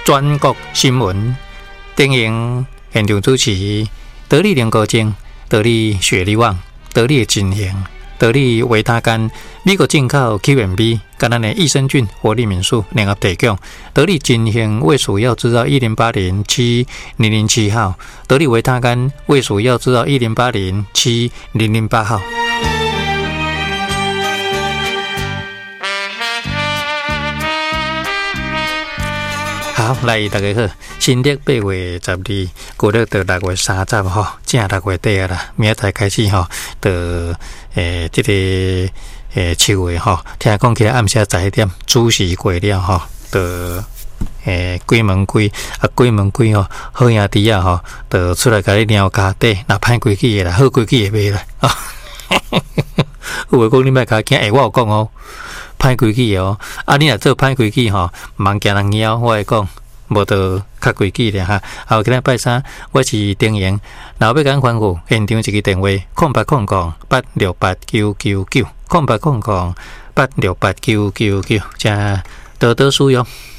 全国新闻，电影现场主持，得力联高精，得力雪力旺，得力金型，得力维他甘，美国进口 QMB， 跟咱的益生菌活力民宿联合提供，得力金型卫蜀药制造108070007号，得力维他甘卫蜀药制造108070008号。好，来大家好，新历8月12，旧历到6月30吼，正6月底啊啦，明仔载开始吼，到这个7月吼，听讲起来暗时11点，主时过了吼，到鬼门关啊，鬼门关吼，好兄弟啊吼，就出来甲你撩家底，若歹规矩的啦，好规矩的袂啦。有诶讲你莫甲惊，我有讲哦。歹规矩哦，啊！你若做歹规矩吼，茫惊人妖，我会讲，无得较规矩咧哈。好，今日拜三，我是丁莹，若要甲阮反复现场一个电话，0800868999，0800868999，请多多使用。